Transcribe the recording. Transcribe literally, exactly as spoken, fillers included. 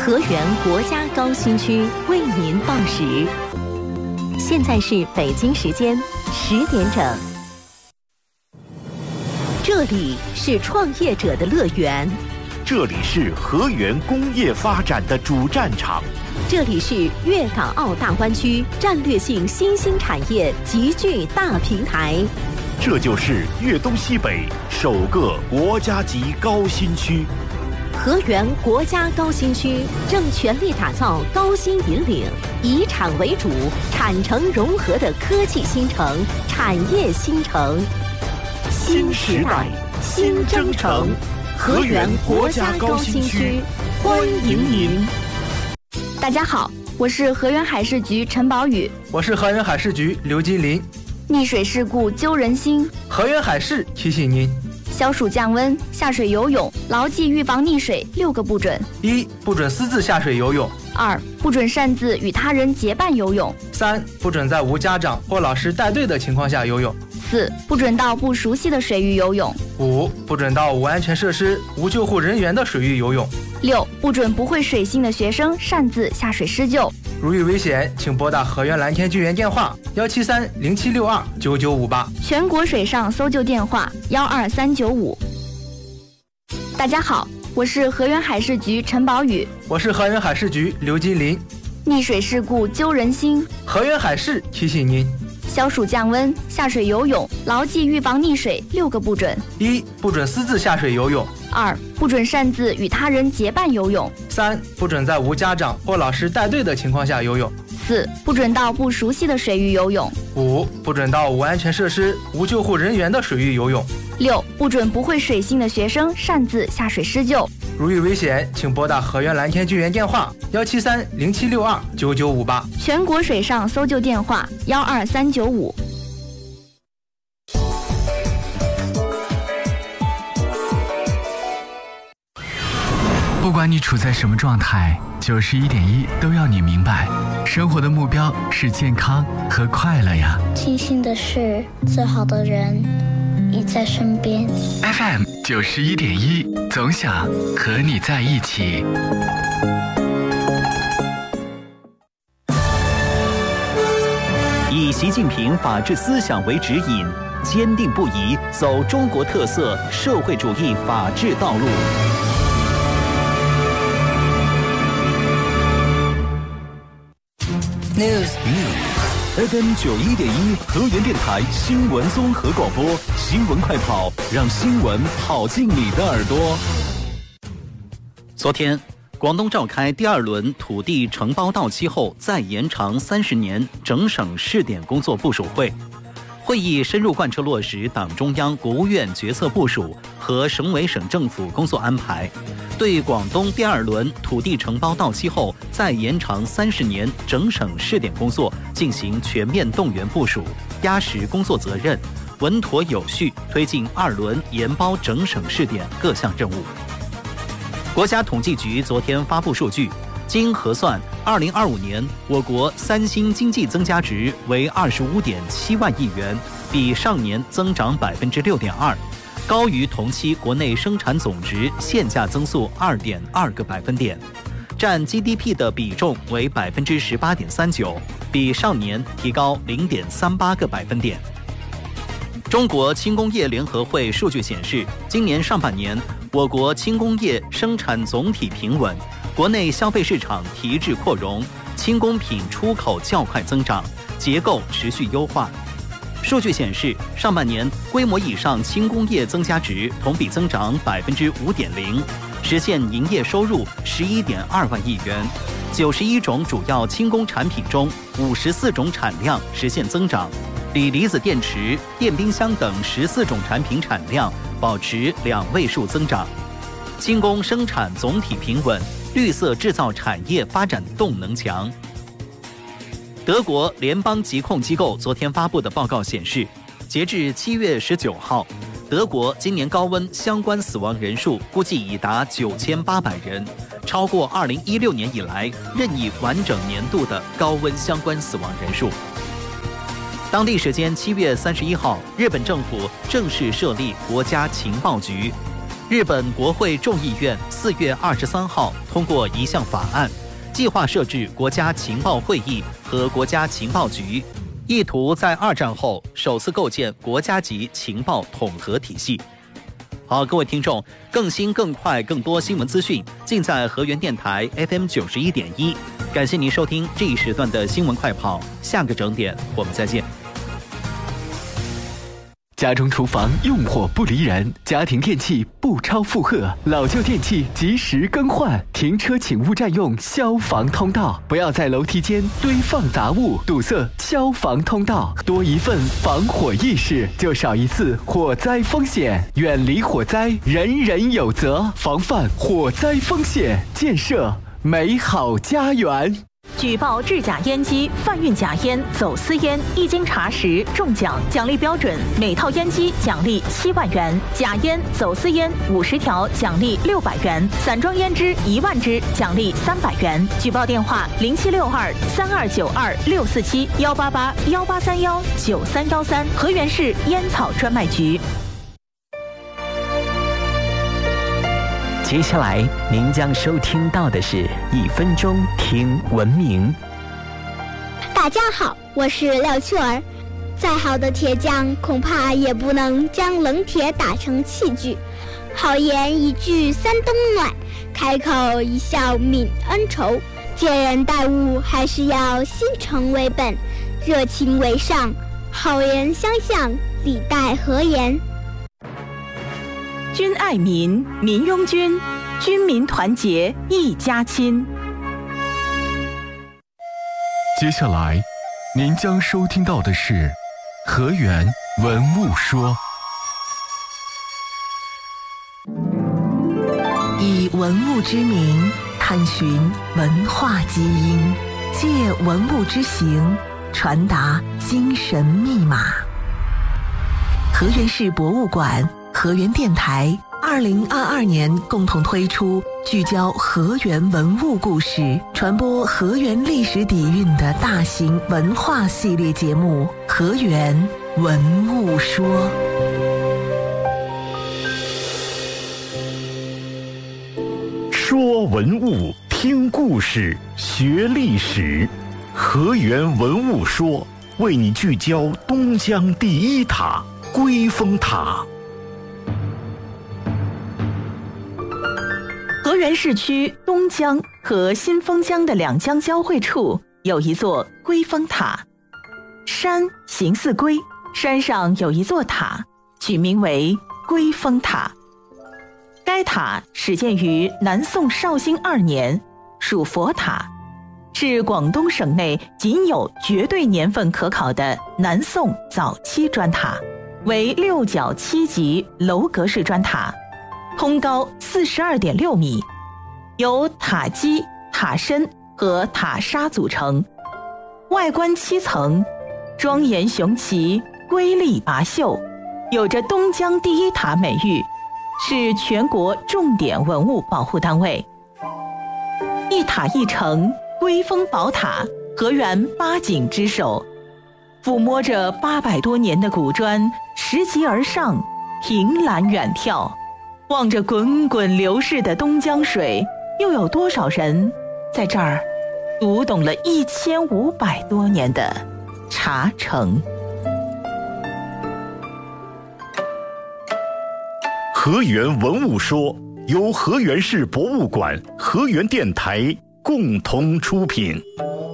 河源国家高新区为您报时，现在是北京时间十点整。这里是创业者的乐园， 这里是河源工业发展的主战场， 这里是粤港澳大湾区战略性新兴产业集聚大平台， 这就是粤东西北首个国家级高新区。 河源国家高新区正全力打造高新引领、以产为主、产城融合的科技新城、产业新城。新时代，新征程，河源国家高新区，欢迎您。 大家好，我是河源海事局陈宝宇， 我是河源海事局刘金林。 溺水事故揪人心， 河源海事提醒您： 消暑降温，下水游泳牢记预防溺水六个不准： 一、不准私自下水游泳； 二、不准擅自与他人结伴游泳； 三、不准在无家长或老师带队的情况下游泳； 四、不准到不熟悉的水域游泳； 五、不准到无安全设施、无救护人员的水域游泳； 六、不准不会水性的学生擅自下水施救。 如遇危险，请拨打河源蓝天救援电话幺七三零七六二九九五八， 全国水上搜救电话幺二三九五。大家好，我是河源海事局陈宝宇， 我是河源海事局刘金林。 溺水事故揪人心， 河源海事提醒您： 消暑降温，下水游泳牢记预防溺水六个不准： 一、不准私自下水游泳； 二、不准擅自与他人结伴游泳； 三、不准在无家长或老师带队的情况下游泳； 四、不准到不熟悉的水域游泳； 五、不准到无安全设施、无救护人员的水域游泳； 六、不准不会水性的学生擅自下水施救。 如遇危险，请拨打河源蓝天救援电话幺七三零七六二九九五八， 全国水上搜救电话幺二三九五。 不管你处在什么状态，九十一点一都要你明白，生活的目标是健康和快乐呀。 庆幸的是，最好的人已在身边。 F M 九十一点一，总想和你在一起。 以习近平法治思想为指引，坚定不移走中国特色社会主义法治道路。 News F M 九一点一河源电台新闻综合广播，新闻快跑，让新闻跑进你的耳朵。昨天，广东召开第二轮土地承包到期后再延长三十年整省试点工作部署会。会议深入贯彻落实党中央、国务院决策部署和省委省政府工作安排，对广东第二轮土地承包到期后再延长三十年整省试点工作进行全面动员部署，压实工作责任，稳妥有序推进二轮研包整省试点各项任务。国家统计局昨天发布数据，经核算，二零二五年我国三星经济增加值为二十五点七万亿元，比上年增长百分之六点二，高于同期国内生产总值现价增速二点二个百分点，占 G D P 的比重为百分之十八点三九，比上年提高零点三八个百分点。中国轻工业联合会数据显示，今年上半年我国轻工业生产总体平稳，国内消费市场提质扩容，轻工品出口较快增长，结构持续优化。数据显示，上半年规模以上轻工业增加值同比增长百分之五点零，实现营业收入十一点二万亿元。九十一种主要轻工产品中，五十四种产量实现增长，锂离子电池、电冰箱等十四种产品产量保持两位数增长。轻工生产总体平稳，绿色制造产业发展动能强。德国联邦疾控机构昨天发布的报告显示，截至七月十九号，德国今年高温相关死亡人数估计已达九千八百人，超过二零一六年以来任意完整年度的高温相关死亡人数。当地时间七月三十一号，日本政府正式设立国家情报局。 日本国会众议院四月二十三号通过一项法案，计划设置国家情报会议和国家情报局，意图在二战后首次构建国家级情报统合体系。好，各位听众，更新、更快、更多新闻资讯，尽在河源电台 F M 九十一点一。感谢您收听这一时段的新闻快跑，下个整点我们再见。 家中厨房用火不离人，家庭电器不超负荷，老旧电器及时更换。停车请勿占用消防通道，不要在楼梯间堆放杂物，堵塞消防通道。多一份防火意识，就少一次火灾风险。远离火灾，人人有责。防范火灾风险，建设美好家园。 举报制假烟机、贩运假烟、走私烟，一经查实中奖，奖励标准：每套烟机奖励七万元，假烟、走私烟五十条奖励六百元，散装烟支一万支奖励三百元。举报电话：零七六二三二九二六四七幺八八幺八三幺九三幺三，河源市烟草专卖局。 接下来您将收听到的是一分钟听文明。 大家好，我是廖秋儿。再好的铁匠，恐怕也不能将冷铁打成器具。好言一句三冬暖，开口一笑泯恩仇。接人待物还是要心诚为本，热情为上，好言相向，礼待和颜。 君爱民，民拥君，军民团结一家亲。 接下来您将收听到的是河源文物说。 以文物之名探寻文化基因，借文物之形传达精神密码。河源市博物馆、河源电台二零二二年共同推出聚焦河源文物故事、传播河源历史底蕴的大型文化系列节目《河源文物说》。 说文物，听故事，学历史。河源文物说为你聚焦东江第一塔龟峰塔。 河源市区东江和新丰江的两江交汇处有一座龟峰塔，山形似龟，山上有一座塔，取名为龟峰塔。该塔始建于南宋绍兴二年，属佛塔，是广东省内仅有绝对年份可考的南宋早期砖塔，为六角七级楼阁式砖塔，通高 四十二点六米，由塔基、塔身和塔刹组成，外观七层，庄严雄奇，瑰丽拔秀，有着东江第一塔美誉，是全国重点文物保护单位。一塔一城，龟峰宝塔，河源八景之首，抚摸着八百多年的古砖，拾级而上，凭栏远眺，望着滚滚流逝的东江水，又有多少人在这儿读懂了一千五百多年的茶城？ 河源文物说由河源市博物馆、河源电台共同出品。